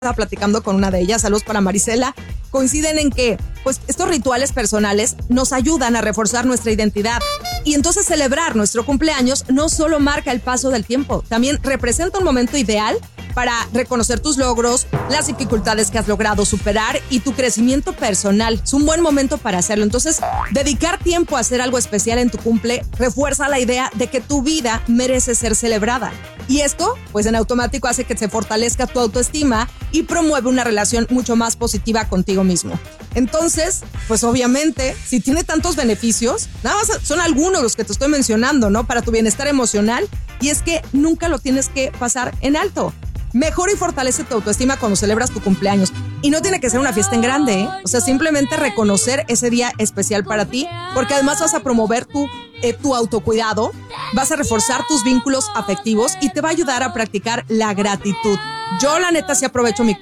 estaba platicando con una de ellas, saludos para Marisela, coinciden en que pues estos rituales personales nos ayudan a reforzar nuestra identidad. Y entonces celebrar nuestro cumpleaños no solo marca el paso del tiempo, también representa un momento ideal para reconocer tus logros, las dificultades que has logrado superar y tu crecimiento personal. Es un buen momento para hacerlo. Entonces, dedicar tiempo a hacer algo especial en tu cumple refuerza la idea de que tu vida merece ser celebrada. Y esto, pues en automático hace que se fortalezca tu autoestima y promueve una relación mucho más positiva contigo mismo. Entonces, pues obviamente, si tiene tantos beneficios, nada más son algunos los que te estoy mencionando, ¿no? Para tu bienestar emocional, y es que nunca lo tienes que pasar en alto. Mejora y fortalece tu autoestima cuando celebras tu cumpleaños. Y no tiene que ser una fiesta en grande, ¿eh? O sea, simplemente reconocer ese día especial para ti, porque además vas a promover tu autocuidado, vas a reforzar tus vínculos afectivos y te va a ayudar a practicar la gratitud. Yo, la neta, sí aprovecho mi